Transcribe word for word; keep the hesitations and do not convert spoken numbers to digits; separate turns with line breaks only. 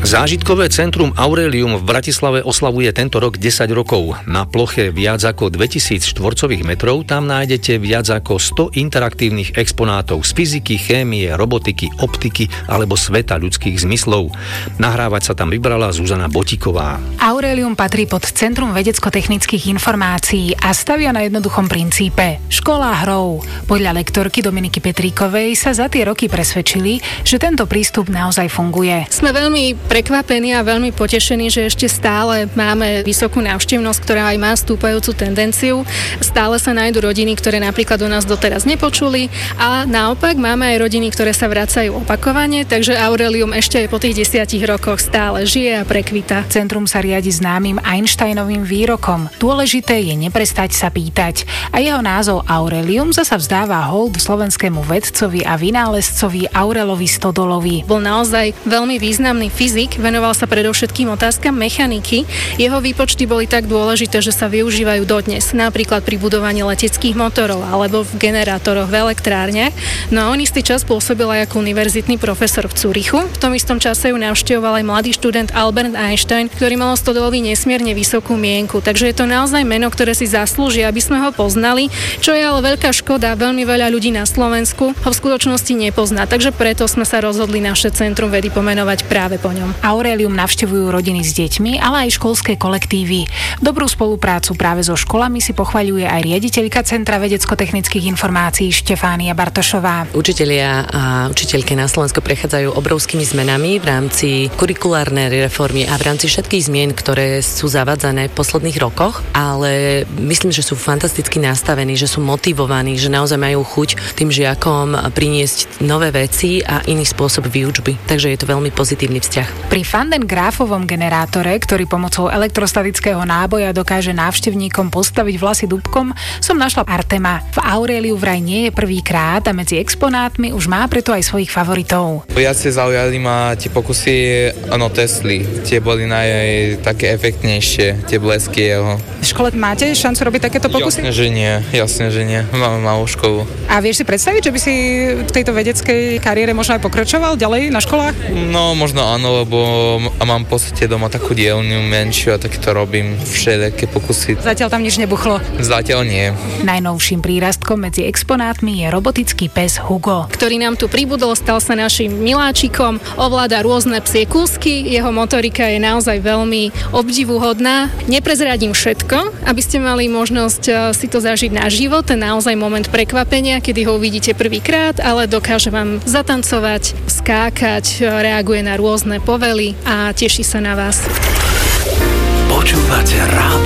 Zážitkové centrum Aurelium v Bratislave oslavuje tento rok desať rokov. Na ploche viac ako dvetisíc štvorcových metrov tam nájdete viac ako sto interaktívnych exponátov z fyziky, chémie, robotiky, optiky alebo sveta ľudských zmyslov. Nahrávať sa tam vybrala Zuzana Botíková.
Aurelium patrí pod Centrum vedecko-technických informácií a stavia na jednoduchom princípe. Škola hrou. Podľa lektorky Dominiky Petríkovej sa za tie roky presvedčili, že tento prístup naozaj funguje.
Sme veľmi prekvapení a veľmi potešení, že ešte stále máme vysokú návštevnosť, ktorá aj má stúpajúcu tendenciu. Stále sa nájdú rodiny, ktoré napríklad o nás doteraz nepočuli a naopak máme aj rodiny, ktoré sa vracajú opakovane, takže Aurelium ešte aj po tých desiatich rokoch stále žije a prekvita.
Centrum sa riadi známym Einsteinovým výrokom. Dôležité je neprestať sa pýtať. A jeho názov Aurelium zasa vzdáva hold slovenskému vedcovi a vynálezcovi Aurelovi Stodolovi.
Bol naozaj veľmi významný fyzik, venoval sa predovšetkým otázkam mechaniky. Jeho výpočty boli tak dôležité, že sa využívajú dodnes, napríklad pri budovaní leteckých motorov alebo v generátoroch v elektrárniach. No a on istý čas pôsobil aj ako univerzitný profesor v Zürichu. V tom istom čase ju navštevoval aj mladý študent Albert Einstein, ktorý mal o Stodolovi nesmierne vysokú mienku. Takže je to naozaj meno, ktoré si zaslúži, aby sme ho poznali, čo je ale veľká škoda. Veľmi veľa ľudí na Slovensku ho v skutočnosti nepozná. Takže preto sme sa rozhodli naše centrum vedy pomenovať práve po ňom.
Aurelium navštevujú rodiny s deťmi, ale aj školské kolektívy. Dobrú spoluprácu práve so školami si pochvaľuje aj riaditeľka Centra vedecko-technických informácií Štefánia Bartošová.
Učitelia a učiteľky na Slovensku prechádzajú obrovskými zmenami v rámci kurikulárnej reformy a v rámci všetkých zmien, ktoré sú zavádzané v posledných rokoch, ale myslím, že sú fantasticky nastavení, že sú motivovaní, že naozaj majú chuť tým žiakom priniesť nové veci a iný spôsob výučby. Takže je to veľmi pozitívny vzťah.
Pri Van den Graafovom generátore, ktorý pomocou elektrostatického náboja dokáže návštevníkom postaviť vlasy dúbkom, som našla Artema. V Aureliu vraj nie je prvýkrát a medzi exponátmi už má preto aj svojich favoritov.
Viac zaujali ma tie pokusy ano, Tesly. Tie boli naj také efektnejšie, tie blesky jeho.
V škole máte šancu robiť takéto pokusy?
Jasne, že nie. Jasne, že nie. Máme malú školu.
A vieš si predstaviť, že by si v tejto vedeckej kariére možno aj pokračoval ďalej na školách?
No, možno áno, lebo mám v podstate doma takú dielňu menšiu a takéto robím všelijaké pokusy.
Zatiaľ tam nič nebuchlo?
Zatiaľ nie.
Najnovším prírastkom medzi exponátmi je robotický pes Hugo,
ktorý nám tu pribudol, stal sa našim miláčikom, ovláda rôzne psie kúsky, jeho motorika je naozaj veľmi obdivuhodná. Neprezradím všetko, aby ste mali možnosť si to zažiť naživo, ten naozaj moment prekvapenia, kedy ho uvidíte prvýkrát, ale dokáže vám zatancovať, skákať, reaguje na rôzne povely a teší sa na vás.
Počúvate rádio